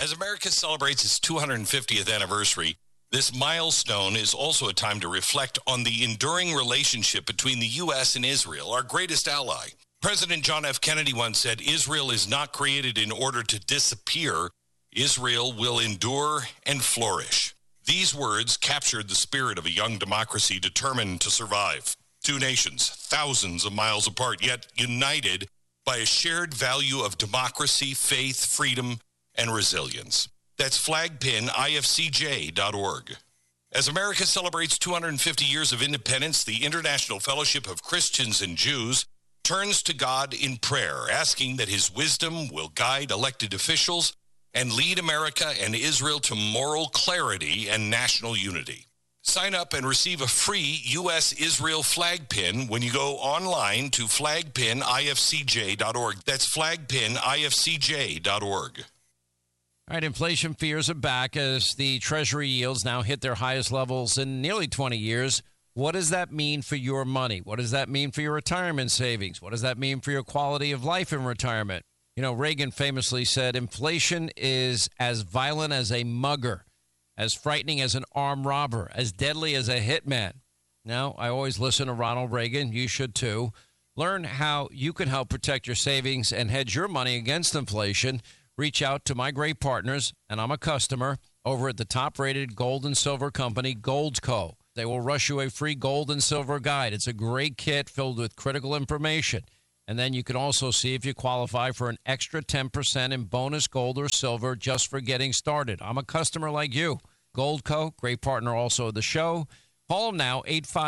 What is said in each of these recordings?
As America celebrates its 250th anniversary, this milestone is also a time to reflect on the enduring relationship between the U.S. and Israel, our greatest ally. President John F. Kennedy once said, "Israel is not created in order to disappear. Israel will endure and flourish." These words captured the spirit of a young democracy determined to survive. Two nations, thousands of miles apart, yet united by a shared value of democracy, faith, freedom, and resilience. That's flagpinifcj.org. As America celebrates 250 years of independence, the International Fellowship of Christians and Jews turns to God in prayer, asking that his wisdom will guide elected officials and lead America and Israel to moral clarity and national unity. Sign up and receive a free U.S.-Israel flag pin when you go online to flagpinifcj.org. That's flagpinifcj.org. All right, inflation fears are back as the Treasury yields now hit their highest levels in nearly 20 years. What does that mean for your money? What does that mean for your retirement savings? What does that mean for your quality of life in retirement? You know, Reagan famously said, inflation is as violent as a mugger, as frightening as an armed robber, as deadly as a hitman. Now, I always listen to Ronald Reagan. You should too. Learn how you can help protect your savings and hedge your money against inflation. Reach out to my great partners, and I'm a customer, over at the top-rated gold and silver company, Goldco. They will rush you a free gold and silver guide. It's a great kit filled with critical information. And then you can also see if you qualify for an extra 10% in bonus gold or silver just for getting started. I'm a customer like you. Goldco, great partner also of the show. Call them now,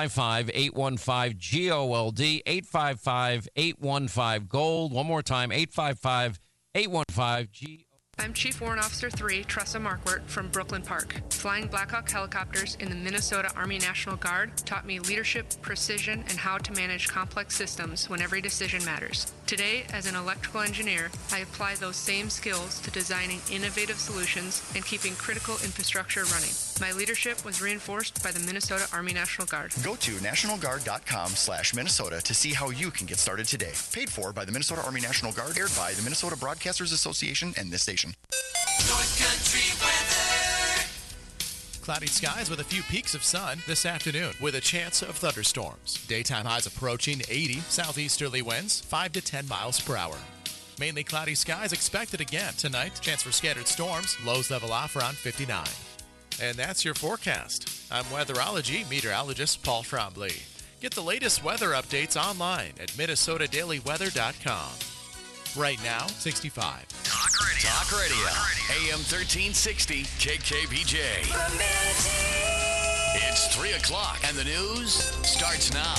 855-815-GOLD, 855-815-GOLD. One more time, 855-815-GOLD. I'm Chief Warrant Officer 3, Tressa Markwart from Brooklyn Park. Flying Black Hawk helicopters in the Minnesota Army National Guard taught me leadership, precision, and how to manage complex systems when every decision matters. Today, as an electrical engineer, I apply those same skills to designing innovative solutions and keeping critical infrastructure running. My leadership was reinforced by the Minnesota Army National Guard. Go to nationalguard.com/Minnesota to see how you can get started today. Paid for by the Minnesota Army National Guard, aired by the Minnesota Broadcasters Association and this station. North Country weather. Cloudy skies with a few peaks of sun this afternoon with a chance of thunderstorms. Daytime highs approaching 80, southeasterly winds 5 to 10 miles per hour. Mainly cloudy skies expected again tonight. Chance for scattered storms. Lows level off around 59. And that's your forecast. I'm weatherology meteorologist Paul Trombley. Get the latest weather updates online at minnesotadailyweather.com. Right now, 65. Talk Radio. AM 1360 KKBJ. It's 3 o'clock and the news starts now.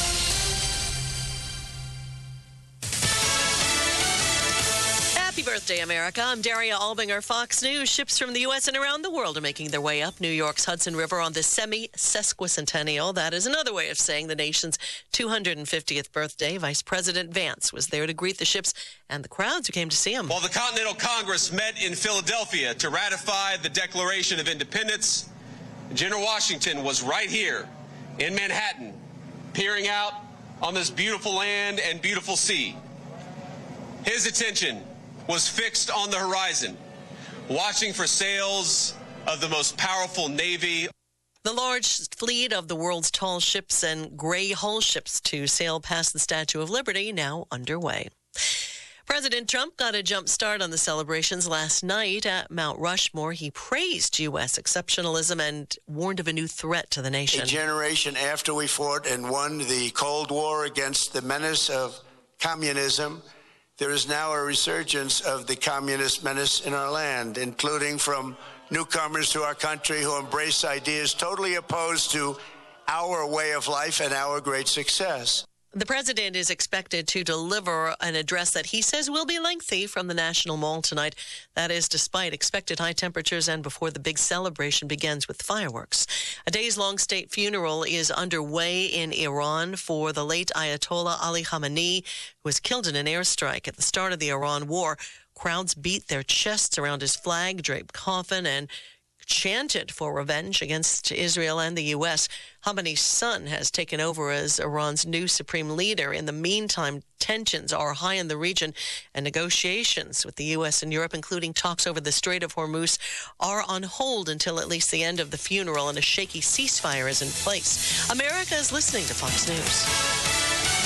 Happy birthday, America. I'm Daria Albinger, Fox News. Ships from the U.S. and around the world are making their way up New York's Hudson River on the semi-sesquicentennial. That is another way of saying the nation's 250th birthday. Vice President Vance was there to greet the ships and the crowds who came to see him. While the Continental Congress met in Philadelphia to ratify the Declaration of Independence, General Washington was right here in Manhattan, peering out on this beautiful land and beautiful sea. His attention was fixed on the horizon, watching for sails of the most powerful navy. The large fleet of the world's tall ships and gray hull ships to sail past the Statue of Liberty now underway. President Trump got a jump start on the celebrations last night at Mount Rushmore. He praised U.S. exceptionalism and warned of a new threat to the nation. A generation after we fought and won the Cold War against the menace of communism, there is now a resurgence of the communist menace in our land, including from newcomers to our country who embrace ideas totally opposed to our way of life and our great success. The president is expected to deliver an address that he says will be lengthy from the National Mall tonight. That is despite expected high temperatures and before the big celebration begins with fireworks. A days-long state funeral is underway in Iran for the late Ayatollah Ali Khamenei, who was killed in an airstrike at the start of the Iran war. Crowds beat their chests around his flag-draped coffin and chanted for revenge against Israel and the U.S. Khamenei's son has taken over as Iran's new supreme leader. In the meantime, tensions are high in the region, and negotiations with the U.S. and Europe, including talks over the Strait of Hormuz, are on hold until at least the end of the funeral, and a shaky ceasefire is in place. America is listening to Fox News.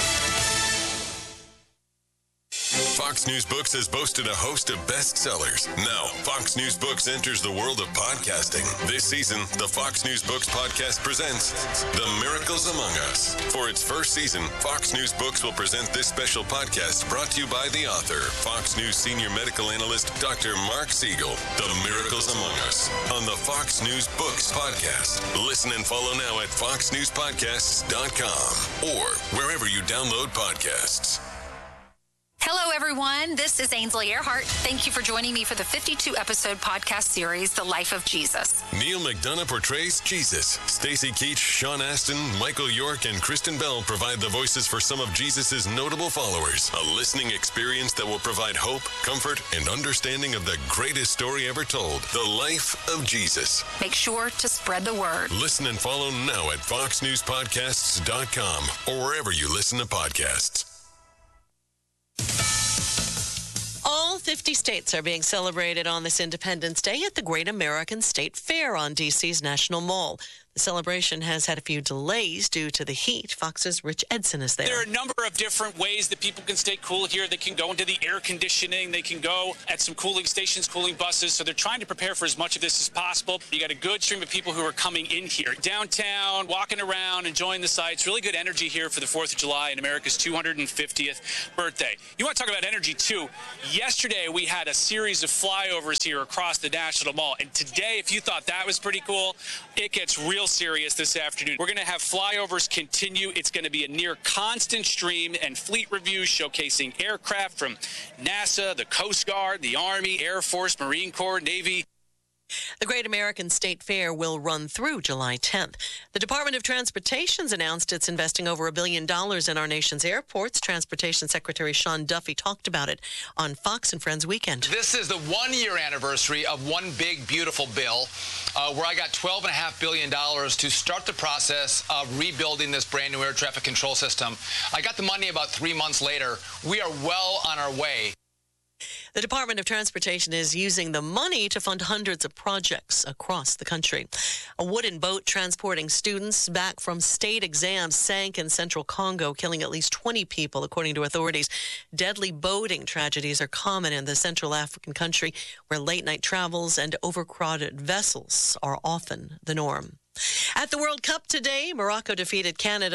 Fox News Books has boasted a host of bestsellers. Now, Fox News Books enters the world of podcasting. This season, the Fox News Books podcast presents The Miracles Among Us. For its first season, Fox News Books will present this special podcast brought to you by the author, Fox News senior medical analyst, Dr. Mark Siegel. The Miracles Among Us on the Fox News Books podcast. Listen and follow now at foxnewspodcasts.com or wherever you download podcasts. Hello, everyone. This is Ainsley Earhart. Thank you for joining me for the 52-episode podcast series, The Life of Jesus. Neil McDonough portrays Jesus. Stacey Keach, Sean Astin, Michael York, and Kristen Bell provide the voices for some of Jesus' notable followers. A listening experience that will provide hope, comfort, and understanding of the greatest story ever told, The Life of Jesus. Make sure to spread the word. Listen and follow now at foxnewspodcasts.com or wherever you listen to podcasts. All 50 states are being celebrated on this Independence Day at the Great American State Fair on D.C.'s National Mall. The celebration has had a few delays due to the heat. Fox's Rich Edson is there. There are a number of different ways that people can stay cool here. They can go into the air conditioning. They can go at some cooling stations, cooling buses. So they're trying to prepare for as much of this as possible. You got a good stream of people who are coming in here. Downtown, walking around, enjoying the sights. Really good energy here for the 4th of July and America's 250th birthday. You want to talk about energy, too. Yesterday, we had a series of flyovers here across the National Mall. And today, if you thought that was pretty cool, it gets real serious this afternoon. We're going to have flyovers continue. It's going to be a near constant stream and fleet reviews showcasing aircraft from NASA, the Coast Guard, the Army, Air Force, Marine Corps, Navy. The Great American State Fair will run through July 10th. The Department of Transportation's announced it's investing over $1 billion in our nation's airports. Transportation Secretary Sean Duffy talked about it on Fox and Friends Weekend. This is the one-year anniversary of One Big Beautiful Bill, where I got $12.5 billion to start the process of rebuilding this brand-new air traffic control system. I got the money about 3 months later. We are well on our way. The Department of Transportation is using the money to fund hundreds of projects across the country. A wooden boat transporting students back from state exams sank in central Congo, killing at least 20 people, according to authorities. Deadly boating tragedies are common in the Central African country, where late-night travels and overcrowded vessels are often the norm. At the World Cup today, Morocco defeated Canada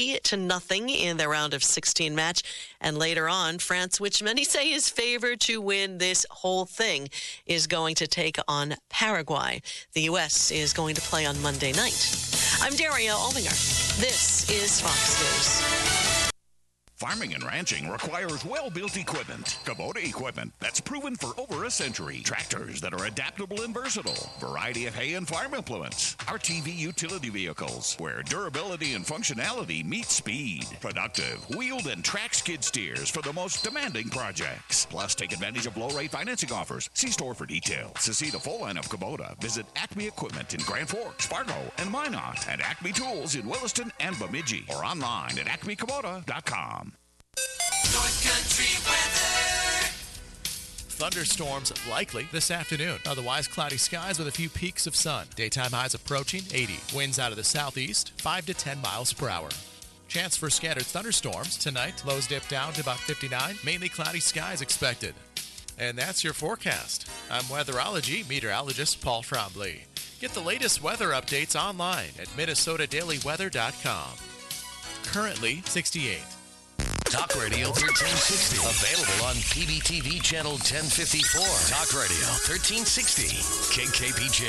3-0 in their round of 16 match. And later on, France, which many say is favored to win this whole thing, is going to take on Paraguay. The U.S. is going to play on Monday night. I'm Daria Aldinger. This is Fox News. Farming and ranching requires well-built equipment. Kubota equipment that's proven for over a century. Tractors that are adaptable and versatile. Variety of hay and farm implements. RTV utility vehicles where durability and functionality meet speed. Productive, wheeled and track skid steers for the most demanding projects. Plus, take advantage of low-rate financing offers. See store for details. To see the full line of Kubota, visit Acme Equipment in Grand Forks, Fargo, and Minot, and Acme Tools in Williston and Bemidji, or online at acmekubota.com. North Country weather. Thunderstorms likely this afternoon. Otherwise, cloudy skies with a few peaks of sun. Daytime highs approaching 80. Winds out of the southeast, 5 to 10 miles per hour. Chance for scattered thunderstorms tonight. Lows dip down to about 59. Mainly cloudy skies expected. And that's your forecast. I'm weatherology meteorologist Paul Trombley. Get the latest weather updates online at MinnesotaDailyWeather.com. Currently 68. Talk Radio 1360. Available on PBTV Channel 1054. Talk Radio 1360. KKPJ.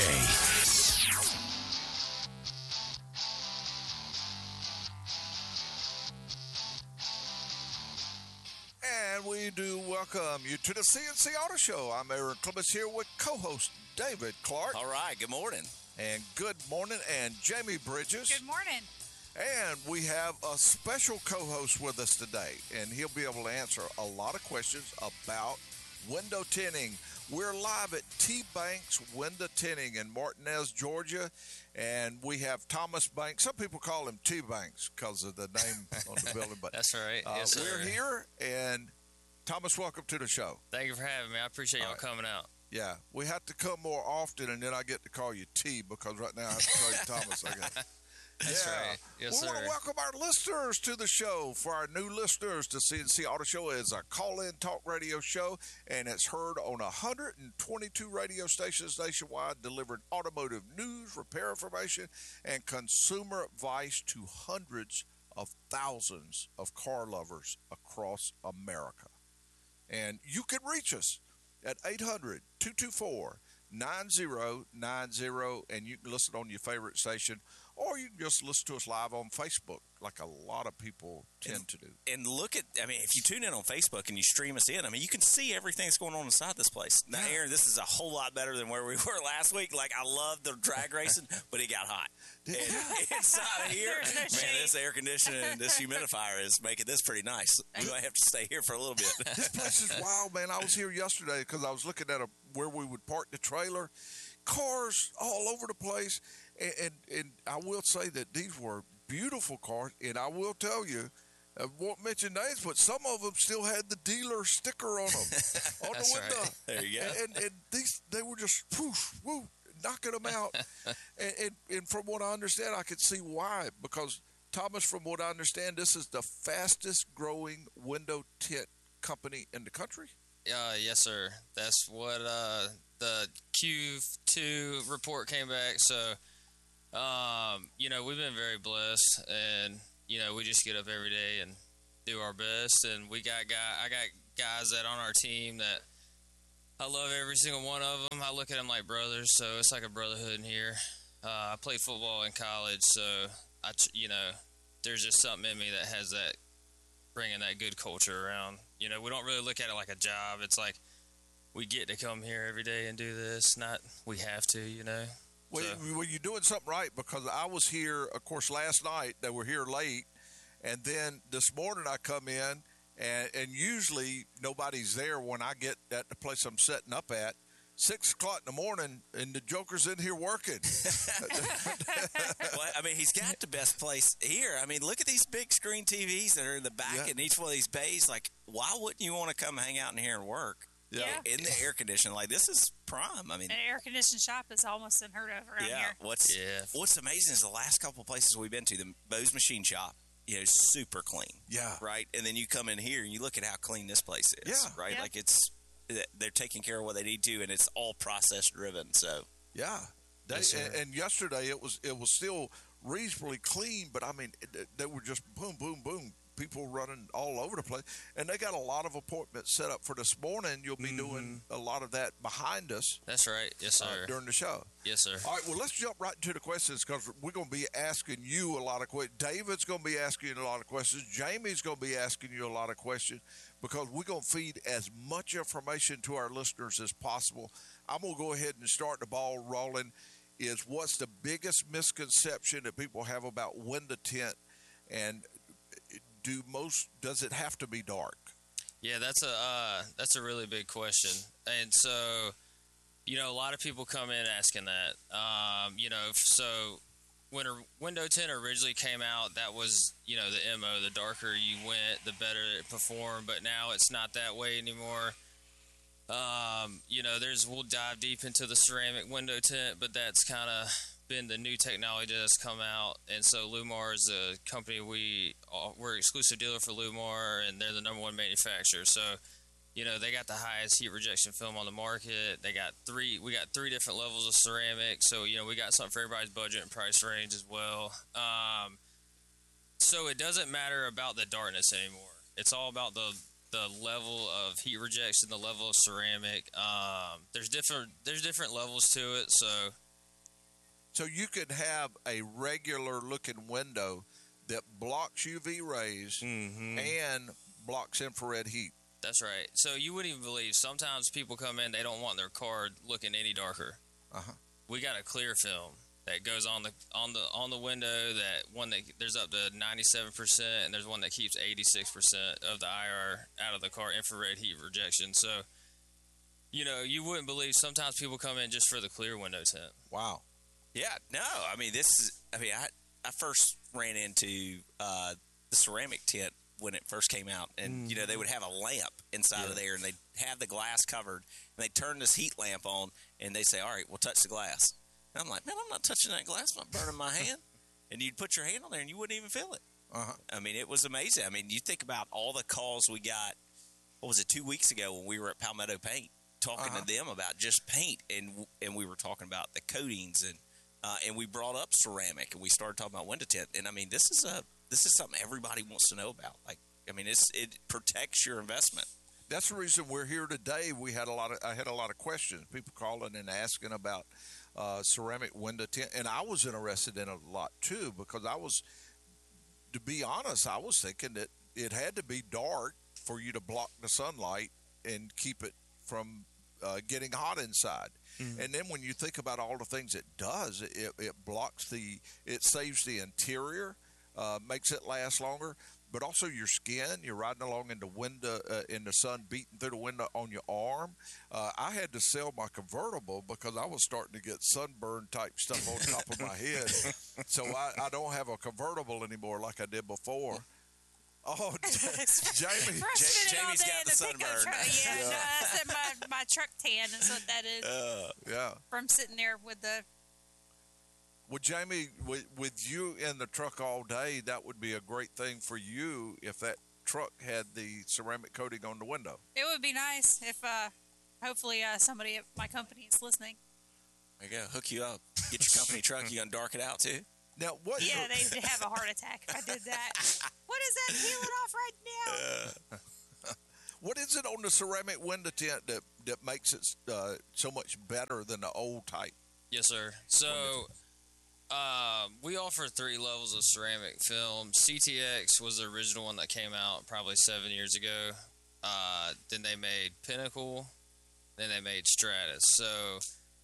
And we do welcome you to the CNC Auto Show. I'm Aaron Clements here with co-host David Clark. All right, good morning. And good morning, and Jamie Bridges. Good morning. And we have a special co-host with us today, and he'll be able to answer a lot of questions about window tinting. We're live at T-Banks Window Tinting in Martinez, Georgia, and we have Thomas Banks. Some people call him T-Banks because of the name on the building. But that's all right. Yes, we're here, and Thomas, welcome to the show. Thank you for having me. I appreciate y'all coming out. Yeah, we have to come more often, and then I get to call you T because right now I have to call you Thomas, I guess. That's right. Yes, we want to welcome our listeners to the show. For our new listeners, the CNC Auto Show is a call-in talk radio show, and it's heard on 122 radio stations nationwide, delivering automotive news, repair information, and consumer advice to hundreds of thousands of car lovers across America. And you can reach us at 800-224-9090, and you can listen on your favorite station, or you can just listen to us live on Facebook, like a lot of people tend to do. And look at, I mean, if you tune in on Facebook and you stream us in, I mean, you can see everything that's going on inside this place. Now, Aaron, this is a whole lot better than where we were last week. Like, I love the drag racing, but it got hot. And inside of here, man, this air conditioning and this humidifier is making this pretty nice. We might have to stay here for a little bit. This place is wild, man. I was here yesterday because I was looking at where we would park the trailer. Cars all over the place. And I will say that these were beautiful cars, and I will tell you, I won't mention names, but some of them still had the dealer sticker on them on the window. Right. There you go. And they were just woo, knocking them out. and from what I understand, I could see why. Because, Thomas, from what I understand, this is the fastest growing window tint company in the country? Yes, sir. That's what the Q2 report came back. So, we've been very blessed, and, we just get up every day and do our best. And I got guys that on our team that I love every single one of them. I look at them like brothers, so it's like a brotherhood in here. I played football in college, so there's just something in me that has that, bringing that good culture around. We don't really look at it like a job. It's like we get to come here every day and do this, not we have to, Well, you're doing something right, because I was here, of course, last night. They were here late, and then this morning I come in, and usually nobody's there when I get at the place I'm setting up at. 6 o'clock in the morning, and the Joker's in here working. Well, I mean, he's got the best place here. I mean, look at these big screen TVs that are in the back in each one of these bays. Like, why wouldn't you want to come hang out in here and work? Yeah. In the air conditioning, like, this is prime. I mean, an air conditioned shop is almost unheard of around here. What's amazing is the last couple of places we've been to, the Bose Machine Shop, super clean. Yeah. Right? And then you come in here and you look at how clean this place is. Yeah. Right? Yeah. Like, they're taking care of what they need to, and it's all process driven. So yeah. And yesterday it was still reasonably clean, but I mean, they were just boom, boom, boom. People running all over the place, and they got a lot of appointments set up for this morning. You'll be doing a lot of that behind us. That's right. Yes, sir. During the show. Yes, sir. All right, well, let's jump right into the questions, because we're going to be asking you a lot of questions. David's going to be asking you a lot of questions. Jamie's going to be asking you a lot of questions, because we're going to feed as much information to our listeners as possible. I'm going to go ahead and start the ball rolling. Is what's the biggest misconception that people have about window tint, and does it have to be dark? Yeah, that's a really big question. And so, a lot of people come in asking that. So when a window tint originally came out, that was, the MO. The darker you went, the better it performed. But now it's not that way anymore. We'll dive deep into the ceramic window tint, but that's kind of been the new technology that's come out. And so Lumar is a company, we're exclusive dealer for Lumar, and they're the #1 manufacturer. So, they got the highest heat rejection film on the market. We got 3 different levels of ceramic. So, we got something for everybody's budget and price range as well. So it doesn't matter about the darkness anymore. It's all about the level of heat rejection, the level of ceramic. There's different levels to it. So you could have a regular looking window that blocks UV rays and blocks infrared heat. That's right. So you wouldn't even believe, sometimes people come in, they don't want their car looking any darker. We got a clear film that goes on the window, there's up to 97%, and there's one that keeps 86% of the IR out of the car, infrared heat rejection. So you know, you wouldn't believe sometimes people come in just for the clear window tint. Wow. Yeah, no, I mean, I first ran into the ceramic tint when it first came out, and, you know, they would have a lamp inside of there, and they'd have the glass covered, and they'd turn this heat lamp on, and they'd say, all right, we'll touch the glass. And I'm like, man, I'm not touching that glass. I'm not burning my hand. And you'd put your hand on there, and you wouldn't even feel it. I mean, it was amazing. I mean, you think about all the calls we got, what was it, 2 weeks ago when we were at Palmetto Paint, talking to them about just paint, and we were talking about the coatings, and we brought up ceramic, and we started talking about window tint. And I mean, this is something everybody wants to know about. Like, I mean, it protects your investment. That's the reason we're here today. I had a lot of questions, people calling and asking about ceramic window tint, and I was interested in it a lot too, because to be honest, I was thinking that it had to be dark for you to block the sunlight and keep it from getting hot inside. Mm-hmm. And then when you think about all the things it does, it blocks it saves the interior, makes it last longer, but also your skin. You're riding along in the sun, beating through the window on your arm. I had to sell my convertible because I was starting to get sunburn type stuff on top of my head. So I don't have a convertible anymore like I did before. Oh, Jamie's got the sunburn. No, that's my truck tan is what that is. Yeah. From sitting there with the... Well, Jamie, with you in the truck all day, that would be a great thing for you if that truck had the ceramic coating on the window. It would be nice if, hopefully, somebody at my company is listening. There you go. Hook you up. Get your company truck. You going to dark it out, too? Now, what? Yeah, they'd have a heart attack if I did that. What is that peeling off right now? What is it on the ceramic window tint that makes it so much better than the old type? Yes, sir. So... we offer 3 levels of ceramic film. CTX was the original one that came out probably 7 years ago. Then they made Pinnacle. Then they made Stratus. So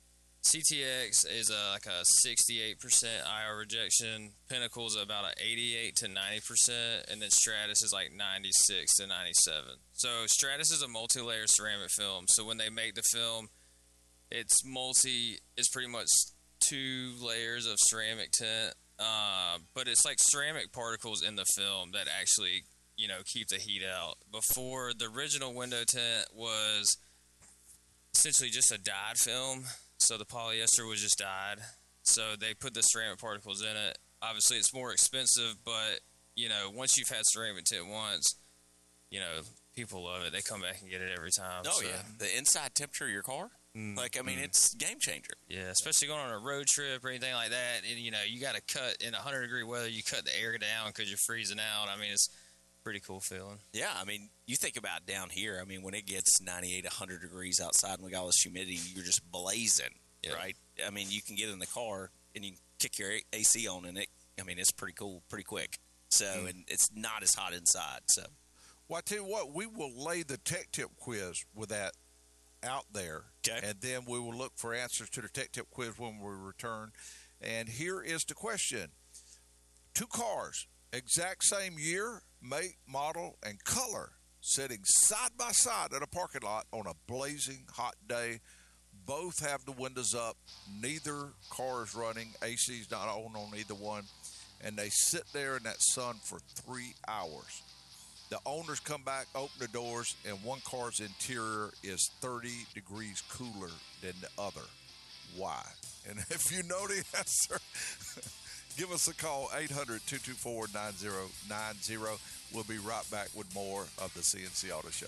CTX is like a 68% IR rejection. Pinnacle is about an 88 to 90%. And then Stratus is like 96 to 97. So Stratus is a multi-layer ceramic film. So when they make the film, it's pretty much 2 layers of ceramic tint, but it's like ceramic particles in the film that actually, you know, keep the heat out. Before, the original window tint was essentially just a dyed film, so the polyester was just dyed. So they put the ceramic particles in it. Obviously, it's more expensive, but, you know, once you've had ceramic tint once, you know, people love it. They come back and get it every time. Oh, yeah. The inside temperature of your car? Like, I mean, it's a game changer. Yeah, especially going on a road trip or anything like that. And, you know, you got to cut in 100-degree weather. You cut the air down because you're freezing out. I mean, it's a pretty cool feeling. Yeah, I mean, you think about down here. I mean, when it gets 98, 100 degrees outside and we got all this humidity, you're just blazing, right? I mean, you can get in the car and you can kick your AC on and it's pretty cool, pretty quick. So, and it's not as hot inside. So, well, I tell you what, we will lay the tech tip quiz with that out there, and then we will look for answers to the tech tip quiz when we return. And here is the question: 2 cars, exact same year, make, model, and color, sitting side by side at a parking lot on a blazing hot day. Both have the windows up. Neither car is running. AC's not on either one, and they sit there in that sun for 3 hours. The owners come back, open the doors, and one car's interior is 30 degrees cooler than the other. Why? And if you know the answer, give us a call, 800-224-9090. We'll be right back with more of the CNC Auto Show.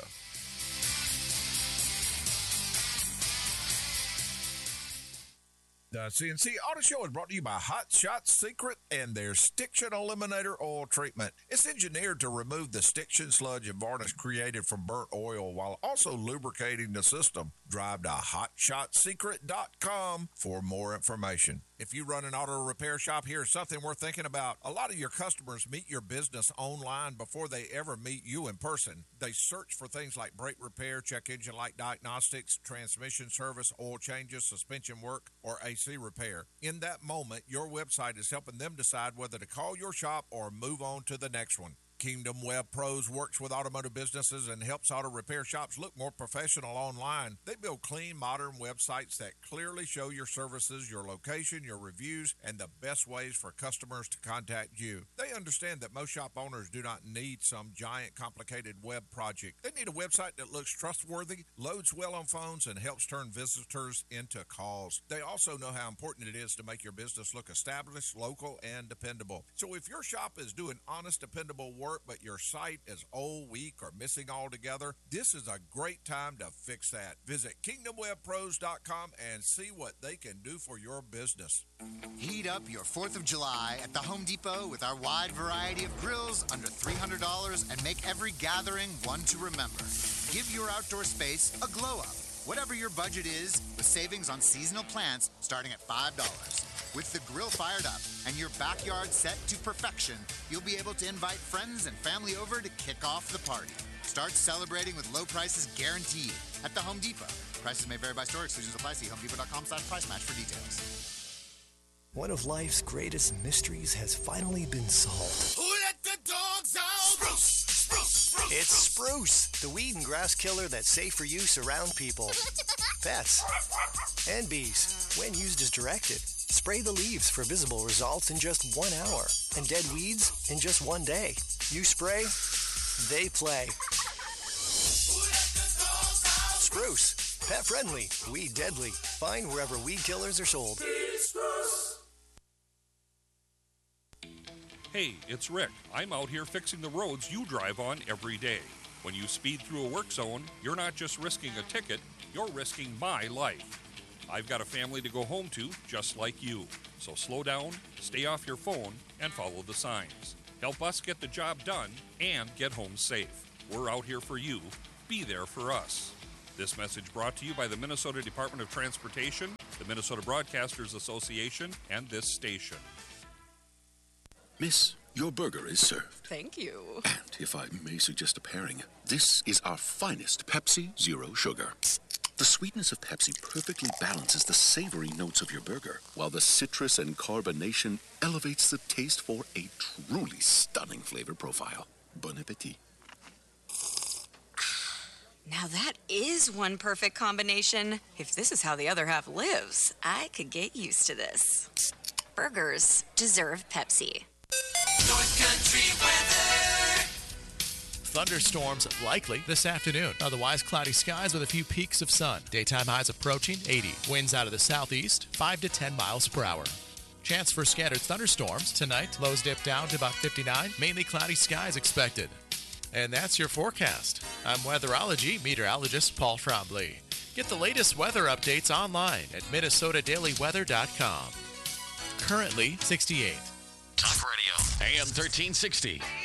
The CNC Auto Show is brought to you by Hot Shot Secret and their Stiction Eliminator Oil Treatment. It's engineered to remove the stiction, sludge, and varnish created from burnt oil while also lubricating the system. Drive to HotShotSecret.com for more information. If you run an auto repair shop, here's something worth thinking about. A lot of your customers meet your business online before they ever meet you in person. They search for things like brake repair, check engine light diagnostics, transmission service, oil changes, suspension work, or AC repair. In that moment, your website is helping them decide whether to call your shop or move on to the next one. Kingdom Web Pros works with automotive businesses and helps auto repair shops look more professional online. They build clean, modern websites that clearly show your services, your location, your reviews, and the best ways for customers to contact you. They understand that most shop owners do not need some giant, complicated web project. They need a website that looks trustworthy, loads well on phones, and helps turn visitors into calls. They also know how important it is to make your business look established, local, and dependable. So if your shop is doing honest, dependable work, but your site is old, weak, or missing altogether, this is a great time to fix that. Visit KingdomWebPros.com and see what they can do for your business. Heat up your 4th of July at the Home Depot with our wide variety of grills under $300 and make every gathering one to remember. Give your outdoor space a glow up. Whatever your budget is, with savings on seasonal plants starting at $5. With the grill fired up and your backyard set to perfection, you'll be able to invite friends and family over to kick off the party. Start celebrating with low prices guaranteed at the Home Depot. Prices may vary by store. Exclusions apply. See HomeDepot.com/price match for details. One of life's greatest mysteries has finally been solved. Who let the dogs out? Spruce! Spruce! Spruce! It's Spruce, the weed and grass killer that's safe for use around people, pets, and bees. When used as directed, spray the leaves for visible results in just 1 hour and dead weeds in just 1 day. You spray, they play. Spruce, pet friendly, weed deadly. Find wherever weed killers are sold. Hey, it's Rick. I'm out here fixing the roads you drive on every day. When you speed through a work zone, you're not just risking a ticket, you're risking my life. I've got a family to go home to, just like you. So slow down, stay off your phone, and follow the signs. Help us get the job done and get home safe. We're out here for you. Be there for us. This message brought to you by the Minnesota Department of Transportation, the Minnesota Broadcasters Association, and this station. Miss, your burger is served. Thank you. And if I may suggest a pairing, this is our finest Pepsi Zero Sugar. The sweetness of Pepsi perfectly balances the savory notes of your burger, while the citrus and carbonation elevates the taste for a truly stunning flavor profile. Bon appetit. Now that is one perfect combination. If this is how the other half lives, I could get used to this. Burgers deserve Pepsi. North Country weather. Thunderstorms likely this afternoon. Otherwise, cloudy skies with a few peaks of sun. Daytime highs approaching 80. Winds out of the southeast, 5 to 10 miles per hour. Chance for scattered thunderstorms tonight. Lows dip down to about 59. Mainly cloudy skies expected. And that's your forecast. I'm weatherology meteorologist Paul Trombley. Get the latest weather updates online at MinnesotaDailyWeather.com. Currently 68. Talk Radio. AM 1360.